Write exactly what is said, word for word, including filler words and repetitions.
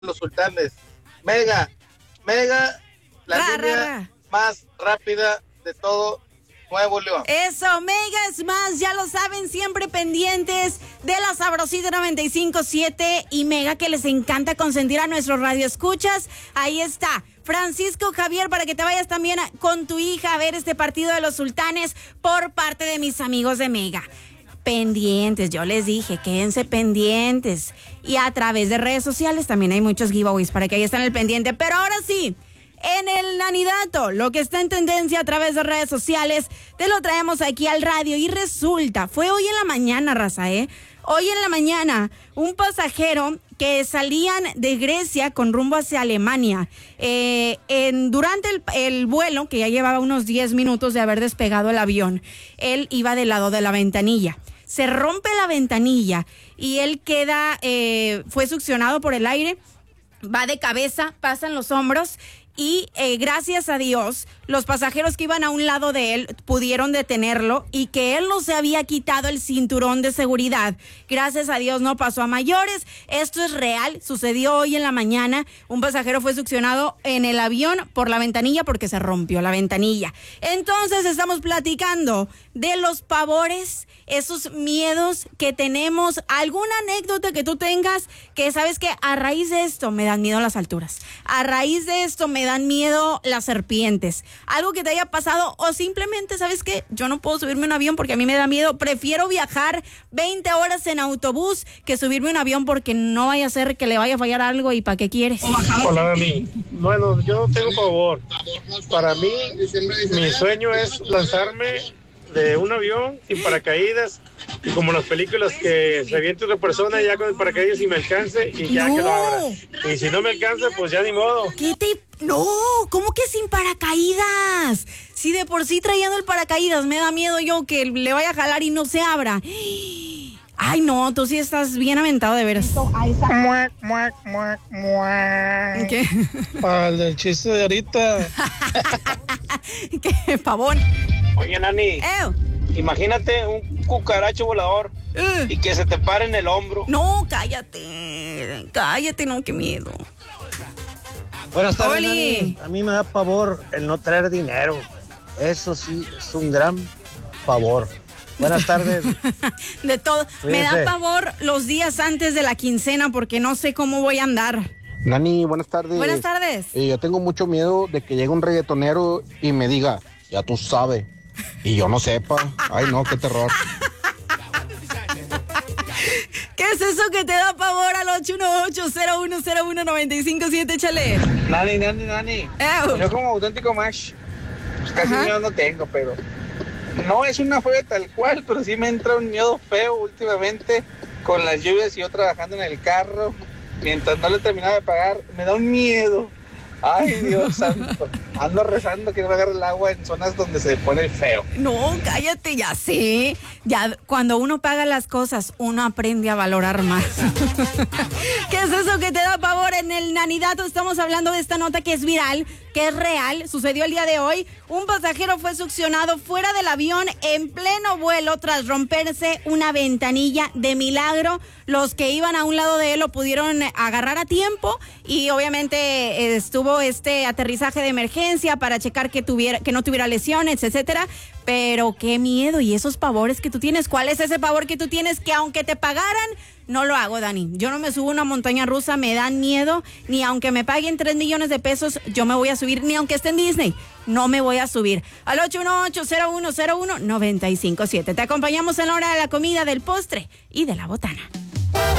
los Sultanes. Mega, Mega, la ra, línea ra, ra. más rápida de todo Nuevo León. Eso, Mega es más, ya lo saben, siempre pendientes de la Sabrosita noventa y cinco punto siete y Mega, que les encanta consentir a nuestros radioescuchas. Ahí está, Francisco Javier, para que te vayas también a, con tu hija a ver este partido de los Sultanes por parte de mis amigos de Mega. Pendientes, yo les dije, quédense pendientes. Y a través de redes sociales también hay muchos giveaways para que ahí estén al pendiente. Pero ahora sí, en el Nanidato, lo que está en tendencia a través de redes sociales, te lo traemos aquí al radio. Y resulta, fue hoy en la mañana, raza, ¿eh? Hoy en la mañana, un pasajero que salían de Grecia con rumbo hacia Alemania, eh, en, durante el, el vuelo, que ya llevaba unos diez minutos de haber despegado el avión, él iba del lado de la ventanilla. Se rompe la ventanilla y él queda, eh, fue succionado por el aire, va de cabeza, pasan los hombros y eh, gracias a Dios, los pasajeros que iban a un lado de él pudieron detenerlo y que él no se había quitado el cinturón de seguridad. Gracias a Dios no pasó a mayores. Esto es real, sucedió hoy en la mañana. Un pasajero fue succionado en el avión por la ventanilla porque se rompió la ventanilla. Entonces estamos platicando de los pavores, esos miedos que tenemos. ¿Alguna anécdota que tú tengas que sabes que a raíz de esto me dan miedo las alturas? A raíz de esto me dan miedo las serpientes. Algo que te haya pasado o simplemente, ¿sabes qué? Yo no puedo subirme a un avión porque a mí me da miedo. Prefiero viajar veinte horas en autobús que subirme a un avión porque no vaya a ser que le vaya a fallar algo y ¿para qué quieres? Hola, Dani. Bueno, yo tengo favor. Para mí, mi sueño es lanzarme de un avión sin paracaídas y como las películas que se avienta una persona ya con el paracaídas y me alcance y ya no. que lo abra. Y si no me alcanza, pues ya ni modo. ¿Qué te...? No, ¿cómo que sin paracaídas? Si de por sí trayendo el paracaídas me da miedo yo que le vaya a jalar y no se abra. Ay, no, tú sí estás bien aventado de veras. ¿Qué? Para el del chiste de ahorita. ¿Qué pavón? Oye, Nani, Ew. imagínate un cucaracho volador Uh. y que se te pare en el hombro. No, cállate. Cállate, no, qué miedo. Buenas tardes, Oli. Nani. A mí me da pavor el no traer dinero. Eso sí, es un gran pavor. Buenas tardes. De todo. Me da Cuídense. pavor los días antes de la quincena porque no sé cómo voy a andar. Nani, buenas tardes. Buenas tardes. Eh, yo tengo mucho miedo de que llegue un reggaetonero y me diga, ya tú sabes, y yo no sepa. Ay, no, qué terror. ¿Qué es eso que te da pavor al ocho uno ocho, cero uno cero uno, nueve cinco siete, échale? Nani, Nani, Nani. Ew. Yo como auténtico Mash, pues casi Ajá. miedo no tengo, pero no es una fobia tal cual, pero sí me entra un miedo feo últimamente con las lluvias y yo trabajando en el carro. Mientras no le terminaba de pagar, me da un miedo. Ay, Dios santo. Ando rezando que no me agarre el agua en zonas donde se pone feo. No, cállate, ya sé. Ya cuando uno paga las cosas, uno aprende a valorar más. ¿Qué es eso que te da pavor? En el Nanidato estamos hablando de esta nota que es viral, que es real. Sucedió el día de hoy. Un pasajero fue succionado fuera del avión en pleno vuelo tras romperse una ventanilla. De milagro, los que iban a un lado de él lo pudieron agarrar a tiempo y obviamente eh, estuvo este aterrizaje de emergencia para checar que tuviera, que no tuviera lesiones, etcétera. Pero qué miedo, y esos pavores que tú tienes. ¿Cuál es ese pavor que tú tienes que aunque te pagaran, no lo hago, Dani? Yo no me subo a una montaña rusa, me dan miedo, ni aunque me paguen tres millones de pesos, yo me voy a subir, ni aunque esté en Disney, no me voy a subir. Al ocho uno ocho, cero uno cero uno, nueve cinco siete. Te acompañamos en la hora de la comida, del postre y de la botana.